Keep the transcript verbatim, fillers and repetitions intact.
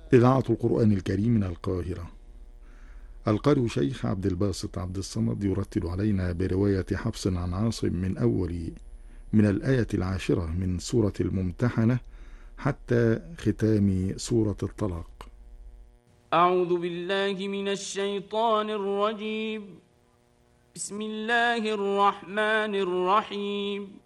إذاعة القرآن الكريم من القاهرة. القارئ شيخ عبد الباسط عبد الصمد يرتل علينا برواية حفص عن عاصم من أول من الآية العاشرة من سورة الممتحنة حتى ختام سورة الطلاق. أعوذ بالله من الشيطان الرجيم. بسم الله الرحمن الرحيم.